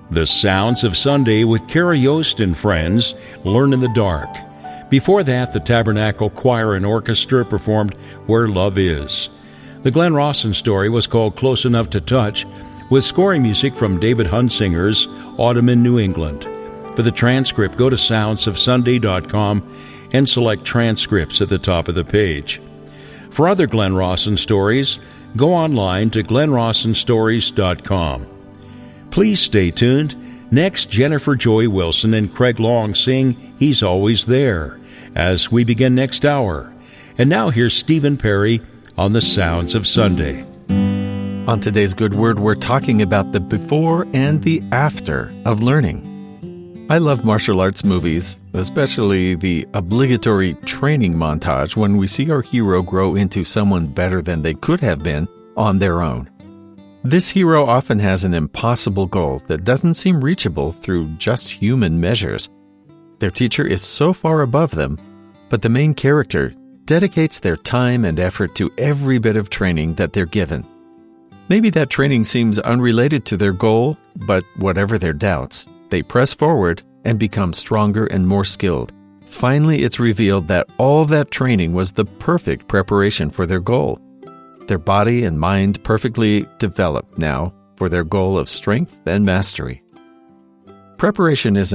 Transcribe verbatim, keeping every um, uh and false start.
The Sounds of Sunday with Carrie Yost and friends, Learn in the Dark. Before that, the Tabernacle Choir and Orchestra performed Where Love Is. The Glenn Rawson story was called Close Enough to Touch, with scoring music from David Hunsinger's Autumn in New England. For the transcript, go to sounds of sunday dot com and select Transcripts at the top of the page. For other Glenn Rawson stories, go online to glenn rawson stories dot com. Please stay tuned. Next, Jennifer Joy Wilson and Craig Long sing He's Always There as we begin next hour. And now here's Stephen Perry on the Sounds of Sunday. On today's Good Word, we're talking about the before and the after of learning. I love martial arts movies, especially the obligatory training montage when we see our hero grow into someone better than they could have been on their own. This hero often has an impossible goal that doesn't seem reachable through just human measures. Their teacher is so far above them, but the main character dedicates their time and effort to every bit of training that they're given. Maybe that training seems unrelated to their goal, but whatever their doubts, they press forward and become stronger and more skilled. Finally, it's revealed that all that training was the perfect preparation for their goal. Their body and mind perfectly developed now for their goal of strength and mastery. Preparation is